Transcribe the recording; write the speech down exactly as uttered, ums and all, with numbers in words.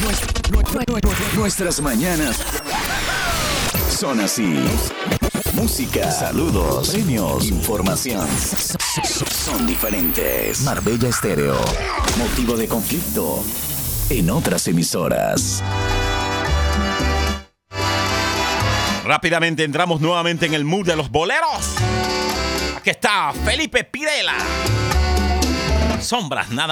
Nuestras mañanas son así. Música, saludos, premios, información. Son diferentes. Marbella Estéreo. Motivo de conflicto en otras emisoras. Rápidamente entramos nuevamente en el mood de los boleros. Aquí está Felipe Pirela. Sombras nada